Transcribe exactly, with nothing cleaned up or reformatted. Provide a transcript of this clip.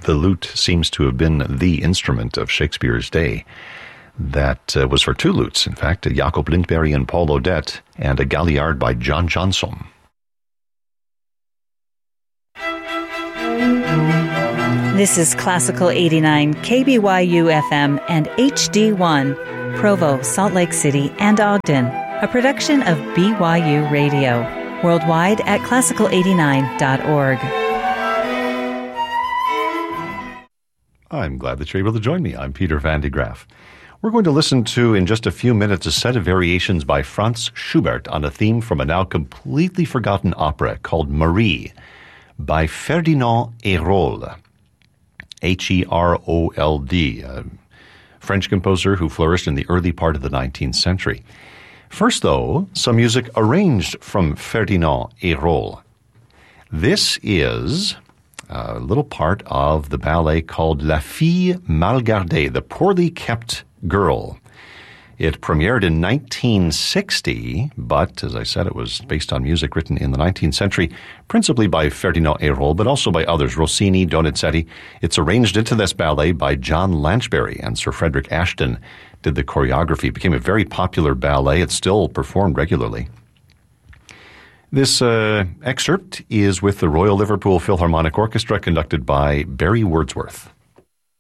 the lute seems to have been the instrument of Shakespeare's day. That uh, was for two lutes, in fact, Jacob Lindbergh and Paul Odette, and a galliard by John Johnson. This is Classical eighty-nine, K B Y U F M and H D one, Provo, Salt Lake City, and Ogden, a production of B Y U Radio, worldwide at classical eighty-nine dot org. I'm glad that you're able to join me. I'm Peter Van de Graaf. We're going to listen to, in just a few minutes, a set of variations by Franz Schubert on a theme from a now completely forgotten opera called Marie by Ferdinand Hérold. H E R O L D, a French composer who flourished in the early part of the nineteenth century. First, though, some music arranged from Ferdinand Hérold. This is a little part of the ballet called La Fille Mal Gardée, the poorly kept girl. It premiered in nineteen sixty, but, as I said, it was based on music written in the nineteenth century, principally by Ferdinand Hérold, but also by others, Rossini, Donizetti. It's arranged into this ballet by John Lanchbery, and Sir Frederick Ashton did the choreography. It became a very popular ballet. It's still performed regularly. This uh, excerpt is with the Royal Liverpool Philharmonic Orchestra, conducted by Barry Wordsworth.